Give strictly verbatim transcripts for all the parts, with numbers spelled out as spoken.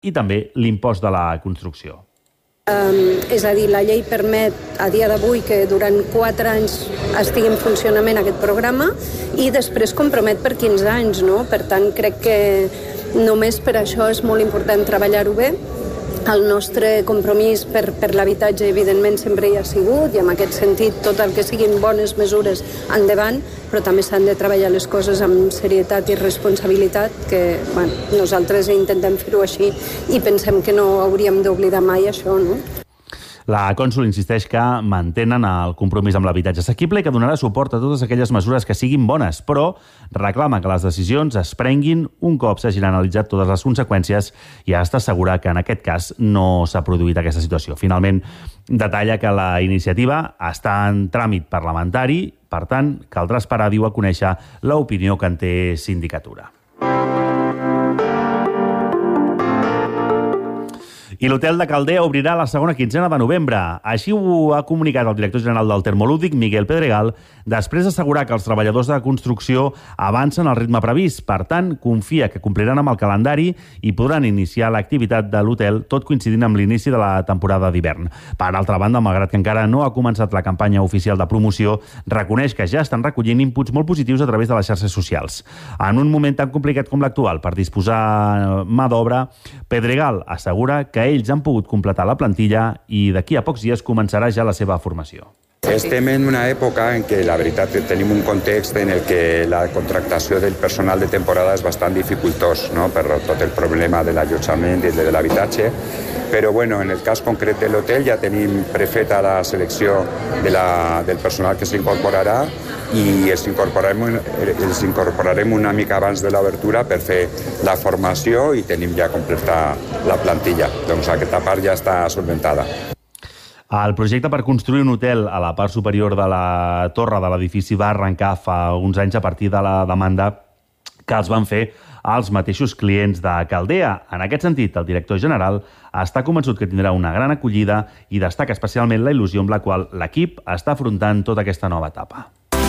i també l'impost de la construcció. Um, és a dir, la llei permet a dia d'avui que durant quatre anys estigui en funcionament aquest programa i després compromet per quinze anys, no? Per tant, crec que només per això és molt important treballar-ho bé. El nostre compromís per, per l'habitatge, evidentment, sempre hi ha sigut, i en aquest sentit tot el que siguin bones mesures endavant, però també s'han de treballar les coses amb serietat i responsabilitat, que bueno, nosaltres intentem fer-ho així i pensem que no hauríem d'oblidar mai això, no? La cònsol insisteix que mantenen el compromís amb l'habitatge assequible i que donarà suport a totes aquelles mesures que siguin bones, però reclama que les decisions es prenguin un cop s'hagin analitzat totes les conseqüències i ha d'estar segura que en aquest cas no s'ha produït aquesta situació. Finalment, detalla que la iniciativa està en tràmit parlamentari, per tant, caldrà esperar, diu, a conèixer l'opinió que en té Sindicatura. I l'hotel de Caldea obrirà la segona quinzena de novembre. Així ho ha comunicat el director general del Termolúdic, Miguel Pedregal, després d'assegurar que els treballadors de construcció avancen al ritme previst. Per tant, confia que compliran amb el calendari i podran iniciar l'activitat de l'hotel, tot coincidint amb l'inici de la temporada d'hivern. Per altra banda, malgrat que encara no ha començat la campanya oficial de promoció, reconeix que ja estan recollint inputs molt positius a través de les xarxes socials. En un moment tan complicat com l'actual per disposar mà d'obra, Pedregal assegura que ells han pogut completar la plantilla i d'aquí a pocs dies començarà ja la seva formació. Estem en una època en què la veritat tenim un context en el que la contractació del personal de temporada és bastant dificultós, no? Per tot el problema de l'allotjament i de l'habitatge, però bueno, en el cas concret de l'hotel ja tenim prefeta la selecció de la, del personal que s'incorporarà i els incorporarem, els incorporarem una mica abans de l'obertura per fer la formació i tenim ja completa la plantilla. Doncs aquesta part ja està solventada. El projecte per construir un hotel a la part superior de la torre de l'edifici va arrencar fa uns anys a partir de la demanda que els van fer els mateixos clients de Caldea. En aquest sentit, el director general està convençut que tindrà una gran acollida i destaca especialment la il·lusió amb la qual l'equip està afrontant tota aquesta nova etapa.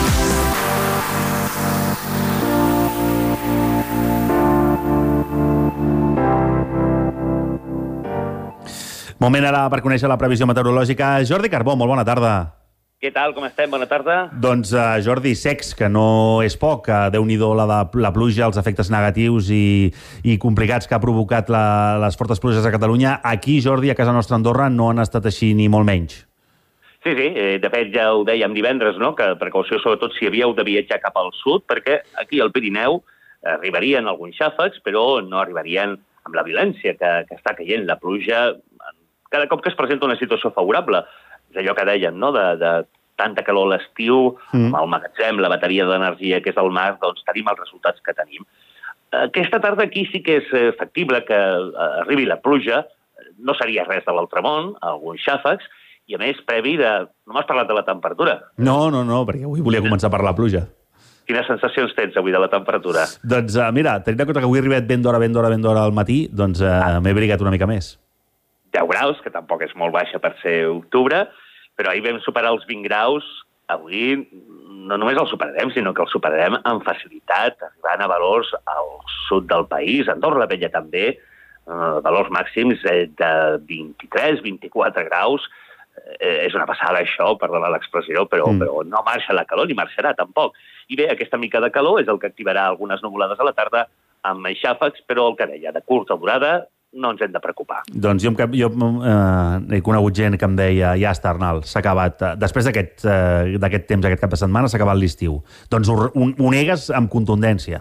Moment ara per conèixer la previsió meteorològica. Jordi Carbó, molt bona tarda. Què tal, com estem? Bona tarda. Doncs, uh, Jordi, secs, que no és poc. Uh, Déu-n'hi-do la, de, la pluja, els efectes negatius i, i complicats que ha provocat la, les fortes pluges a Catalunya. Aquí, Jordi, a casa nostra a Andorra, no han estat així ni molt menys. Sí, sí. Eh, de fet, ja ho dèiem divendres, no?, que precaució sobretot si havíeu de viatjar cap al sud, perquè aquí al Pirineu arribarien alguns xàfecs, però no arribarien amb la violència que, que està caient. La pluja, cada cop que es presenta una situació favorable, és allò que dèiem, no?, de, de tanta calor a l'estiu, mm. amb el magatzem, la bateria d'energia que és el mar, doncs tenim els resultats que tenim. Aquesta tarda aquí sí que és factible que arribi la pluja, no seria res de l'altre món, alguns xàfecs, i a més, previ de... No m'has parlat de la temperatura. No, no, no, perquè avui volia començar per la pluja. Quines sensacions tens avui de la temperatura? Doncs uh, mira, tenint en compte que avui he arribat ben d'hora, ben d'hora, ben d'hora al matí, doncs uh, ah. m'he brigat una mica més. deu graus, que tampoc és molt baixa per ser octubre, però ahir vam superar els vint graus. Avui no només els superarem, sinó que els superarem amb facilitat, arribant a valors al sud del país, a Andorra la Vella també, eh, valors màxims de vint-i-tres vint-i-quatre graus. Eh, és una passada això, perdona l'expressió, però, mm. però no marxa la calor, ni marxarà tampoc. I bé, aquesta mica de calor és el que activarà algunes nuvolades a la tarda amb xàfecs, però el que deia, de curta durada, no ens hem de preocupar. Doncs jo, jo eh, he conegut gent que em deia ja està, Arnal, s'ha acabat. Després d'aquest eh, d'aquest temps, aquest cap de setmana, s'ha acabat l'estiu. Doncs ho, ho negues amb contundència.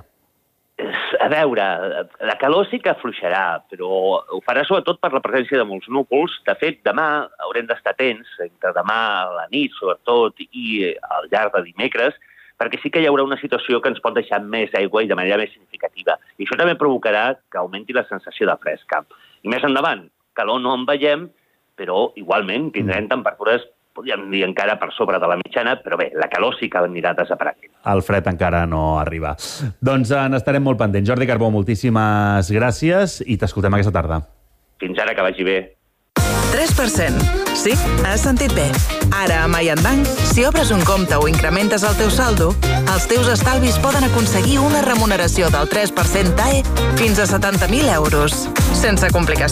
A veure, la calor sí que afluixarà, però ho farà sobretot per la presència de molts núvols. De fet, demà haurem d'estar atents, entre demà a la nit, sobretot, i al llarg de dimecres, perquè sí que hi haurà una situació que ens pot deixar més aigua i de manera més significativa. I això també provocarà que augmenti la sensació de fresca. I més endavant, calor no en veiem, però igualment tindrem temperatures, podríem dir encara per sobre de la mitjana, però bé, la calor sí que anirà desapareguent. El fred encara no arriba. Doncs en estarem molt pendents. Jordi Carbó, moltíssimes gràcies i t'escoltem aquesta tarda. Fins ara, que vagi bé. tres per cent. Sí, has sentit bé. Ara, a Mayan Bank, si obres un compte o incrementes el teu saldo, els teus estalvis poden aconseguir una remuneració del tres per cent T A E fins a setanta mil euros. Sense complicacions.